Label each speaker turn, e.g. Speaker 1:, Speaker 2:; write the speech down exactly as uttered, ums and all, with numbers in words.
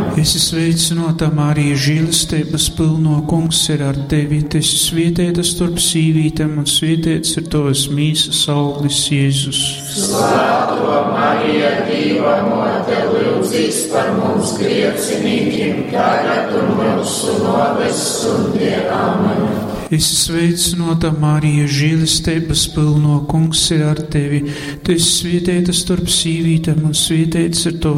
Speaker 1: Es esmu sveicināta, Marija, žēlastības pilno, Kungs ir ar tevi. Tu esi svētīta starp sīvītēm, un svētīts ir tavas mīsas auglis, Jēzus.
Speaker 2: Svētā Marija, Dieva mote, lūdzīs par mums griecinīkiem, tagad un mūsu nāves stundē. Amen.
Speaker 1: Es esmu sveicināta, Marija, žēlastības pilno, Kungs ir ar tevi. Tu esi svētīta starp sīvītēm, un svētīts ir tavas